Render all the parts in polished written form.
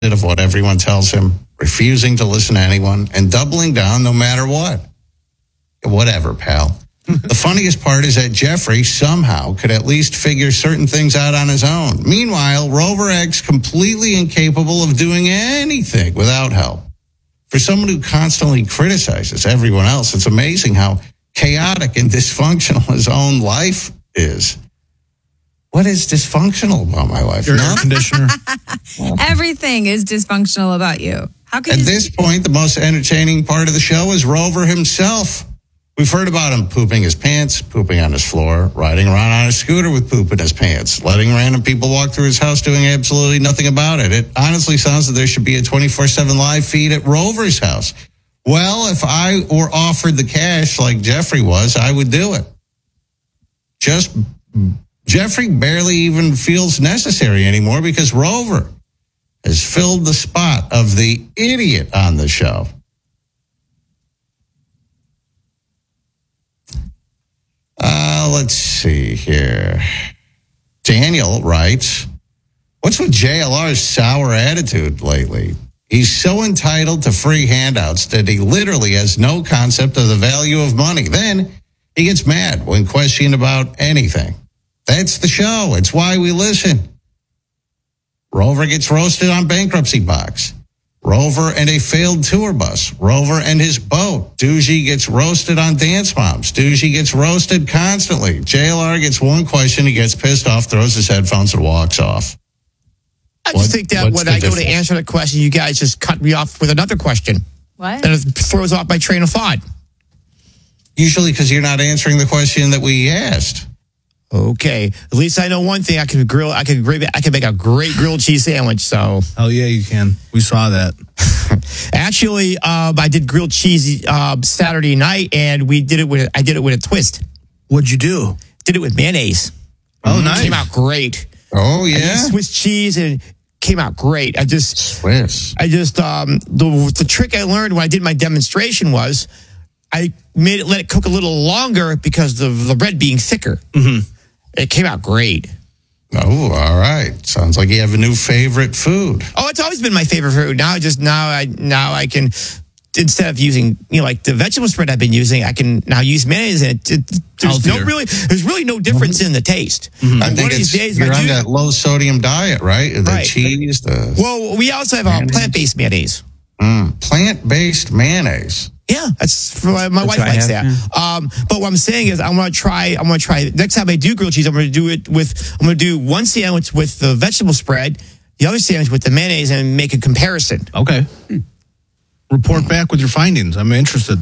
of what everyone tells him, refusing to listen to anyone, and doubling down no matter what. Whatever, pal. The funniest part is that Jeffrey somehow could at least figure certain things out on his own. Meanwhile, Rover X completely incapable of doing anything without help. For someone who constantly criticizes everyone else, it's amazing how chaotic and dysfunctional his own life is. What is dysfunctional about my life? Your air conditioner. Everything is dysfunctional about you. How can At you this point, the most entertaining part of the show is Rover himself. We've heard about him pooping his pants, pooping on his floor, riding around on a scooter with poop in his pants, letting random people walk through his house doing absolutely nothing about it. It honestly sounds that there should be a 24/7 live feed at Rover's house. Well, if I were offered the cash like Jeffrey was, I would do it. Jeffrey barely even feels necessary anymore because Rover has filled the spot of the idiot on the show. Let's see here. Daniel writes, what's with JLR's sour attitude lately? He's so entitled to free handouts that he literally has no concept of the value of money. Then he gets mad when questioned about anything. That's the show. It's why we listen. Rover gets roasted on Bankruptcy Box. Rover and a failed tour bus. Rover and his boat. Doogie gets roasted on Dance Moms. Doogie gets roasted constantly. JLR gets one question. He gets pissed off, throws his headphones, and walks off. I just think that when I go to answer the question, you guys just cut me off with another question. What? And it throws off my train of thought. Usually because you're not answering the question that we asked. Okay. At least I know one thing. I can make a great grilled cheese sandwich. So. Oh yeah, you can. We saw that. Actually, I did grilled cheese Saturday night, and I did it with a twist. What'd you do? Did it with mayonnaise. Oh, nice. It came out great. Oh yeah. I did Swiss cheese and it came out great. Swiss. The trick I learned when I did my demonstration was I let it cook a little longer because of the bread being thicker. Mm-hmm. It came out great. Oh, all right. Sounds like you have a new favorite food. Oh, it's always been my favorite food. Now I can, instead of using like the vegetable spread I've been using, I can now use mayonnaise. And there's really no difference in the taste. Mm-hmm. I think you're on that low sodium diet, right? The cheese. Well, we also have a plant-based mayonnaise. Plant-based mayonnaise. Yeah, that's my wife likes that. Yeah. But what I'm saying is, I'm gonna try. Next time I do grilled cheese, I'm gonna do one sandwich with the vegetable spread, the other sandwich with the mayonnaise, and make a comparison. Okay. Report back with your findings. I'm interested.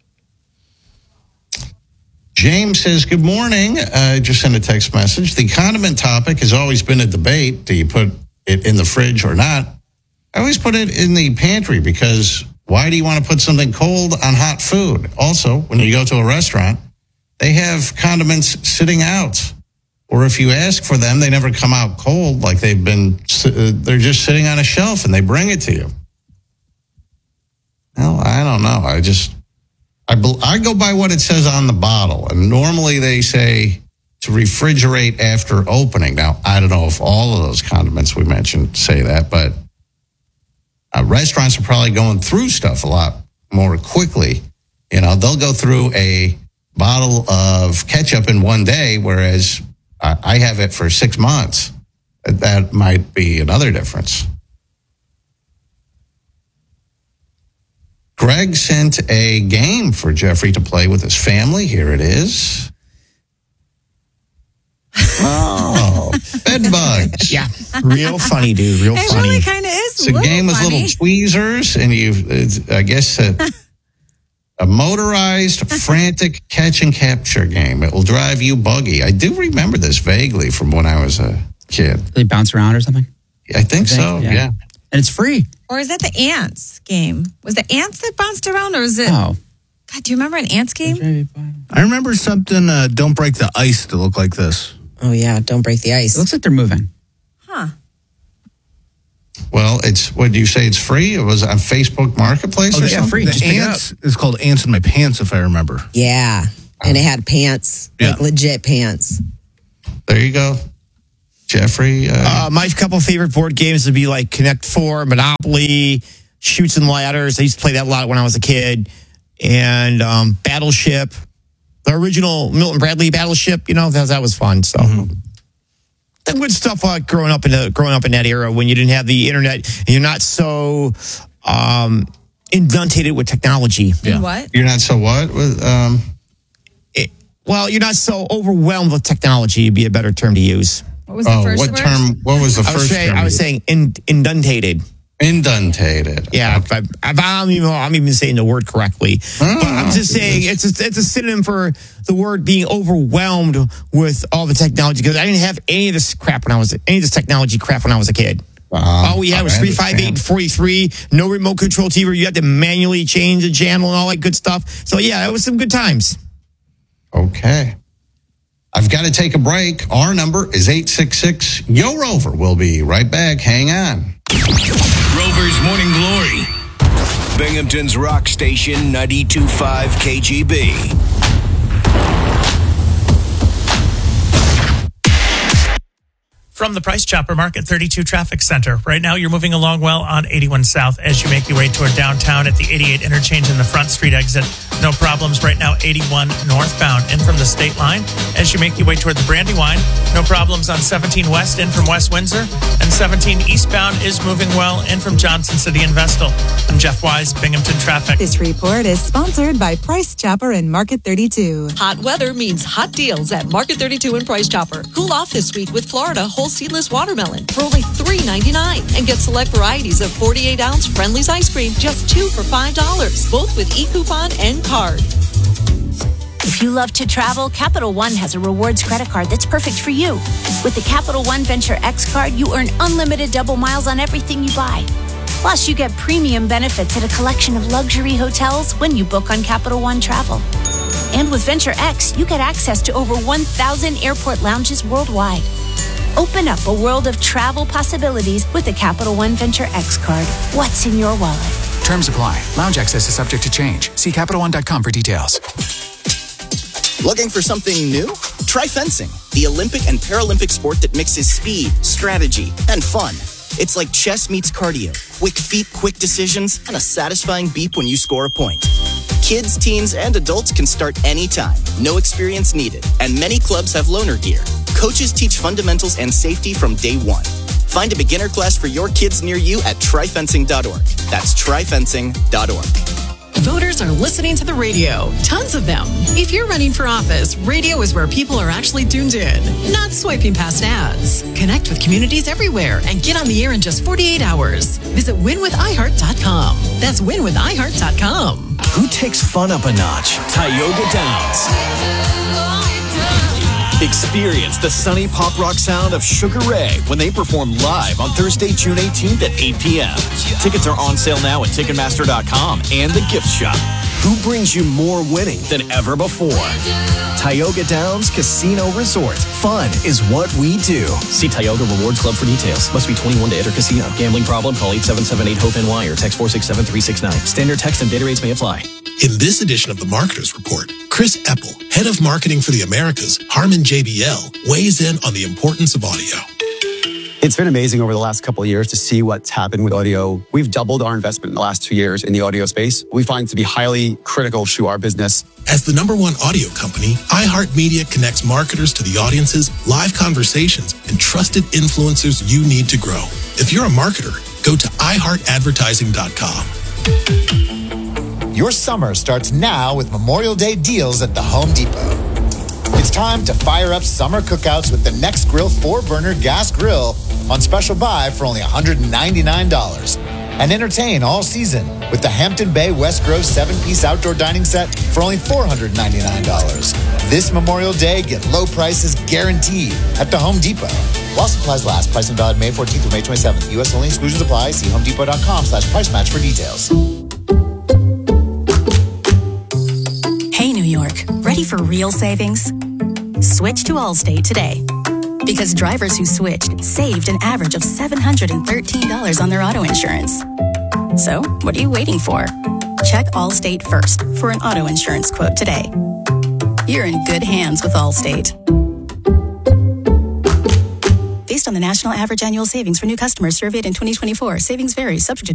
James says, good morning. I just sent a text message. The condiment topic has always been a debate. Do you put it in the fridge or not? I always put it in the pantry because why do you want to put something cold on hot food? Also, when you go to a restaurant, they have condiments sitting out. Or if you ask for them, they never come out cold like they're just sitting on a shelf and they bring it to you. Well, I don't know. I go by what it says on the bottle. And normally they say to refrigerate after opening. Now, I don't know if all of those condiments we mentioned say that, but restaurants are probably going through stuff a lot more quickly. You know, they'll go through a bottle of ketchup in one day, whereas I have it for 6 months. That might be another difference. Greg sent a game for Jeffrey to play with his family. Here it is. Oh, bed bugs. Yeah, real funny, dude. Real funny. It really kind of is. It's a game with little tweezers, and I guess a motorized, frantic catch and capture game. It will drive you buggy. I do remember this vaguely from when I was a kid. They bounce around or something? I think so, yeah. And it's free. Or is that the ants game? Was the ants that bounced around, or is it? Oh. God, do you remember an ants game? I remember something, Don't Break the Ice, to look like this. Oh, yeah, Don't Break the Ice. It looks like they're moving. Huh. Well, what do you say? It's free? It was on Facebook Marketplace or something? Free. The ants is called Ants in My Pants, if I remember. Yeah, and it had pants, like legit pants. There you go. Jeffrey? My couple favorite board games would be like Connect 4, Monopoly, Chutes and Ladders. I used to play that a lot when I was a kid. And Battleship, the original Milton Bradley Battleship. That was fun. So the good stuff growing up in that era when you didn't have the internet and you're not so inundated with technology. And what? You're not so what? You're not so overwhelmed with technology would be a better term to use. What was the first word? What was the first term? I was saying inundated. Inundated. Yeah, I'm even saying the word correctly. But I'm just saying it's a synonym for the word being overwhelmed with all the technology because I didn't have any of this technology crap when I was a kid. All we had was 358 and 43, no remote control TV. You had to manually change the channel and all that good stuff. So yeah, it was some good times. Okay. I've got to take a break. Our number is 866-YO-ROVER. We'll be right back. Hang on. Rover's Morning Glory. Binghamton's rock station, 92.5 KGB. From the Price Chopper Market 32 Traffic Center. Right now, you're moving along well on 81 South as you make your way toward downtown at the 88 interchange in the Front Street exit. No problems right now, 81 northbound in from the state line as you make your way toward the Brandywine. No problems on 17 West in from West Windsor. And 17 eastbound is moving well in from Johnson City and Vestal. I'm Jeff Wise, Binghamton Traffic. This report is sponsored by Price Chopper and Market 32. Hot weather means hot deals at Market 32 and Price Chopper. Cool off this week with Florida whole seedless watermelon for only $3.99 and get select varieties of 48-ounce Friendly's ice cream just $2 for $5, both with e-coupon and card. If you love to travel, Capital One has a rewards credit card that's perfect for you. With the Capital One Venture X card, you earn unlimited double miles on everything you buy. Plus, you get premium benefits at a collection of luxury hotels when you book on Capital One Travel. And with Venture X, you get access to over 1,000 airport lounges worldwide. Open up a world of travel possibilities with the Capital One Venture X card. What's in your wallet? Terms apply. Lounge access is subject to change. See CapitalOne.com for details. Looking for something new? Try fencing, the Olympic and Paralympic sport that mixes speed, strategy, and fun. It's like chess meets cardio. Quick feet, quick decisions, and a satisfying beep when you score a point. Kids, teens, and adults can start anytime. No experience needed. And many clubs have loaner gear. Coaches teach fundamentals and safety from day one. Find a beginner class for your kids near you at tryfencing.org. That's tryfencing.org. Voters are listening to the radio. Tons of them. If you're running for office, radio is where people are actually tuned in, not swiping past ads. Connect with communities everywhere and get on the air in just 48 hours. Visit winwithiheart.com. That's winwithiheart.com. Who takes fun up a notch? Tioga Downs. Experience the sunny pop rock sound of Sugar Ray when they perform live on Thursday, June 18th at 8 p.m. Tickets are on sale now at Ticketmaster.com and the gift shop. Who brings you more winning than ever before? Tioga Downs Casino Resort. Fun is what we do. See Tioga Rewards Club for details. Must be 21 to enter casino. Gambling problem? Call 877-8-HOPE-NY or text 467-369. Standard text and data rates may apply. In this edition of the Marketers Report, Chris Eppel, head of marketing for the Americas, Harman JBL, weighs in on the importance of audio. It's been amazing over the last couple of years to see what's happened with audio. We've doubled our investment in the last 2 years in the audio space. We find it to be highly critical to our business. As the #1 audio company, iHeartMedia connects marketers to the audiences, live conversations, and trusted influencers you need to grow. If you're a marketer, go to iHeartAdvertising.com. Your summer starts now with Memorial Day deals at the Home Depot. It's time to fire up summer cookouts with the Nextgrill 4-burner gas grill on special buy for only $199. And entertain all season with the Hampton Bay West Grove 7-piece outdoor dining set for only $499. This Memorial Day, get low prices guaranteed at the Home Depot. While supplies last, price and valid May 14th through May 27th. U.S. only, exclusions apply. See homedepot.com/price match for details. Hey, New York, ready for real savings? Switch to Allstate today. Because drivers who switched saved an average of $713 on their auto insurance. So, what are you waiting for? Check Allstate first for an auto insurance quote today. You're in good hands with Allstate. Based based on the national average annual savings for new customers surveyed in 2024. Savings vary, subject to